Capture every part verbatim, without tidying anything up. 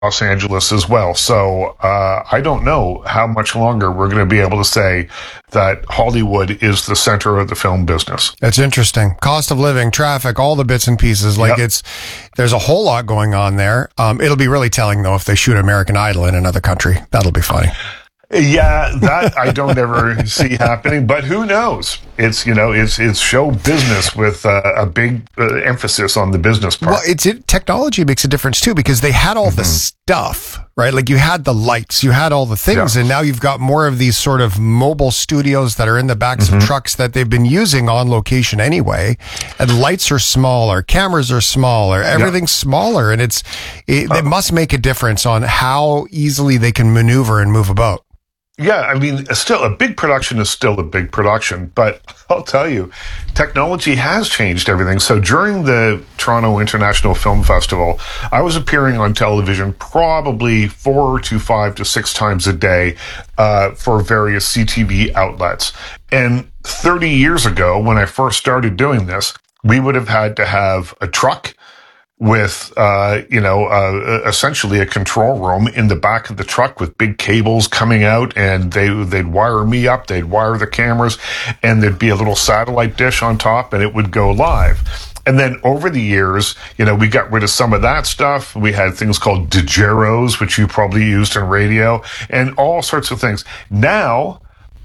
Los Angeles as well. So uh, I don't know how much longer we're going to be able to say that Hollywood is the center of the film business. It's interesting. Cost of living, traffic, all the bits and pieces. Like yep. it's, there's a whole lot going on there. Um, it'll be really telling though if they shoot American Idol in another country. That'll be funny. Yeah, that I don't ever see happening, but who knows? It's, you know, it's it's show business with uh, a big uh, emphasis on the business part. Well, it's it, technology makes a difference too, because they had all mm-hmm. the stuff, right? Like you had the lights, you had all the things, yeah. and now you've got more of these sort of mobile studios that are in the backs mm-hmm. of trucks that they've been using on location anyway. And lights are smaller, cameras are smaller, everything's yeah. smaller, and it's it, uh, it must make a difference on how easily they can maneuver and move about. Yeah, I mean, still, a big production is still a big production, but I'll tell you, technology has changed everything. So during the Toronto International Film Festival, I was appearing on television probably four to five to six times a day uh, for various C T V outlets. And thirty years ago, when I first started doing this, we would have had to have a truck with, uh, you know, uh, essentially a control room in the back of the truck with big cables coming out, and they, they'd wire me up, they'd wire the cameras, and there'd be a little satellite dish on top, and it would go live. And then over the years, you know, we got rid of some of that stuff. We had things called digeros, which you probably used in radio, and all sorts of things. Now,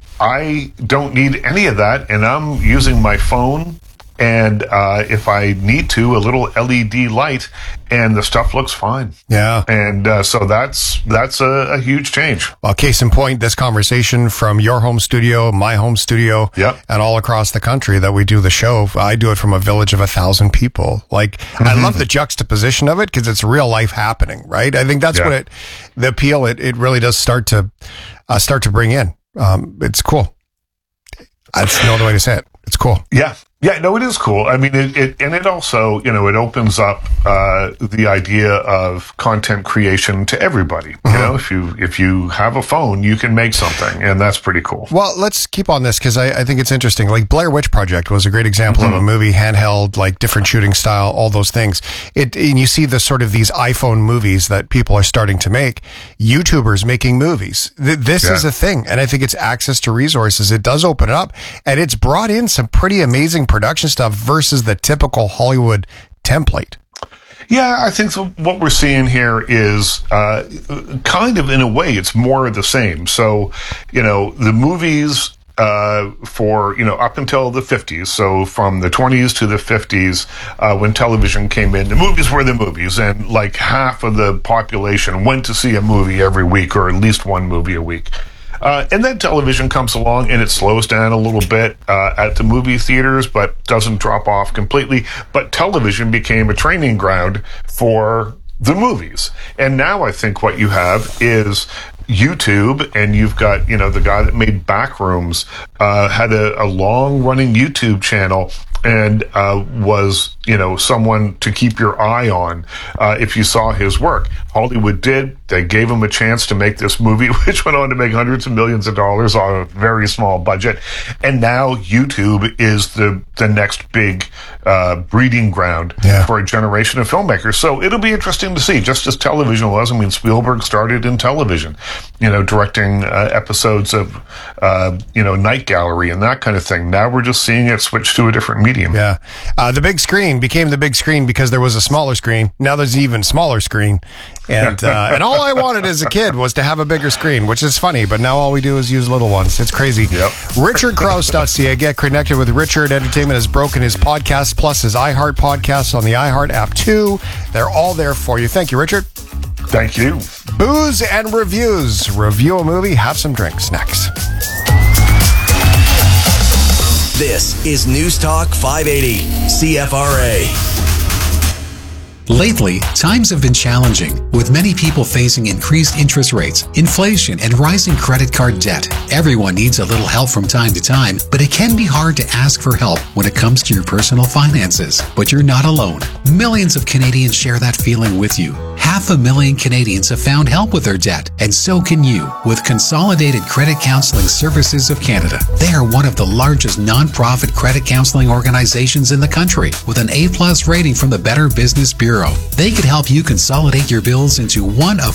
I don't need any of that, and I'm using my phone, and uh, if I need to, a little L E D light, and the stuff looks fine. Yeah. And uh, so that's that's a, a huge change. Well, case in point, this conversation from your home studio, my home studio, yep. and all across the country that we do the show. I do it from a village of a thousand people. Like, mm-hmm. I love the juxtaposition of it because it's real life happening, right? I think that's yeah. what it, the appeal, it, it really does start to uh, start to bring in. Um, it's cool. That's no other way to say it. It's cool. Yeah. Yeah, no, it is cool. I mean, it, it and it also, you know, it opens up uh, the idea of content creation to everybody. You mm-hmm. know, if you if you have a phone, you can make something, and that's pretty cool. Well, let's keep on this because I, I think it's interesting. Like Blair Witch Project was a great example mm-hmm. of a movie, handheld, like different shooting style, all those things. It and you see the sort of these iPhone movies that people are starting to make. YouTubers making movies. Th- this yeah. is a thing, and I think it's access to resources. It does open it up, and it's brought in some pretty amazing production stuff versus the typical Hollywood template. Yeah, I think so. What we're seeing here is uh, kind of, in a way, it's more of the same. So, you know, the movies uh, for, you know, up until the fifties, so from the twenties to the fifties, uh, when television came in, the movies were the movies, and like half of the population went to see a movie every week, or at least one movie a week. Uh, and then television comes along and it slows down a little bit uh, at the movie theaters, but doesn't drop off completely. But television became a training ground for the movies. And now I think what you have is YouTube, and you've got, you know, the guy that made Backrooms uh, had a, a long-running YouTube channel and uh, was, you know, someone to keep your eye on uh, if you saw his work. Hollywood did. They gave him a chance to make this movie, which went on to make hundreds of millions of dollars on a very small budget. And now YouTube is the, the next big uh, breeding ground yeah. for a generation of filmmakers. So it'll be interesting to see, just as television was. I mean, Spielberg started in television, you know, directing uh, episodes of, uh, you know, Night Gallery and that kind of thing. Now we're just seeing it switch to a different medium. Yeah. Uh, the big screen became the big screen because there was a smaller screen. Now there's an even smaller screen. And uh, and all I wanted as a kid was to have a bigger screen, which is funny, but now all we do is use little ones. It's crazy. Yep. Richard Crouse dot C A. Get connected with Richard. Entertainment has broken his podcast, plus his iHeart podcasts on the iHeart app too. They're all there for you. Thank you, Richard. Thank you. Booze and reviews. Review a movie, have some drinks. Next. This is News Talk five eighty, C F R A. Lately, times have been challenging, with many people facing increased interest rates, inflation, and rising credit card debt. Everyone needs a little help from time to time, but it can be hard to ask for help when it comes to your personal finances. But you're not alone. Millions of Canadians share that feeling with you. Have Half a million Canadians have found help with their debt, and so can you with Consolidated Credit Counseling Services of Canada. They are one of the largest non-profit credit counseling organizations in the country with an A plus rating from the Better Business Bureau. They could help you consolidate your bills into one of